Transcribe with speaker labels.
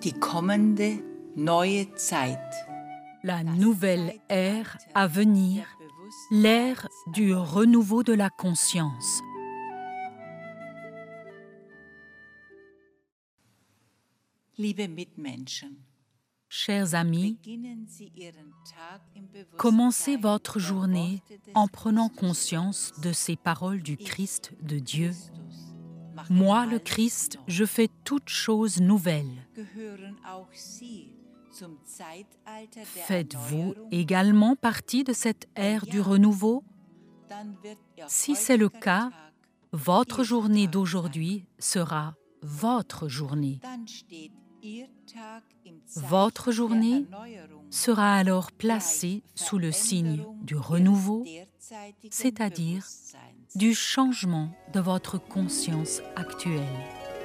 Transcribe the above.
Speaker 1: Die kommende neue Zeit.
Speaker 2: La nouvelle ère à venir, l'ère du renouveau de la conscience.
Speaker 1: Liebe Mitmenschen,
Speaker 2: Chers amis,
Speaker 1: beginnen Sie Ihren Tag im
Speaker 2: commencez
Speaker 1: Bewusstsein
Speaker 2: votre
Speaker 1: der
Speaker 2: journée
Speaker 1: Worte des
Speaker 2: en prenant
Speaker 1: Christus.
Speaker 2: conscience de ces paroles du Christ de Dieu.
Speaker 1: Christus macht
Speaker 2: Moi, le
Speaker 1: alles
Speaker 2: Christ,
Speaker 1: neu.
Speaker 2: je fais toutes choses nouvelles.
Speaker 1: Gehören auch Sie zum Zeitalter der
Speaker 2: Faites-vous
Speaker 1: Erneuerung?
Speaker 2: également partie de cette ère du renouveau?
Speaker 1: Dann wird Ihr
Speaker 2: Si c'est le
Speaker 1: heutiger
Speaker 2: cas,
Speaker 1: Tag
Speaker 2: votre
Speaker 1: Ihr
Speaker 2: journée
Speaker 1: Tag
Speaker 2: d'aujourd'hui sera votre journée.
Speaker 1: sein. Dann steht Ihr Tag im
Speaker 2: Votre
Speaker 1: Zeichen
Speaker 2: journée
Speaker 1: der Erneuerung,
Speaker 2: sera alors placée sous le signe du renouveau,
Speaker 1: derzeitigen
Speaker 2: c'est-à-dire
Speaker 1: Bewusstseins.
Speaker 2: du changement de votre conscience actuelle.